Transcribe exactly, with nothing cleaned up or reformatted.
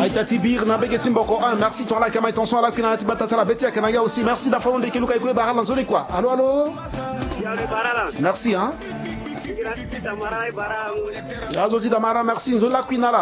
Aitati Bir Nabeke Timboko un, merci ton like, ton son, la Kinati Batatala, Betia Kanaga aussi, merci d'avoir de Kiluka et Baral dans zone quoi. Allô, allô? Merci, hein? Azoti Damara, merci, Zola Quinala.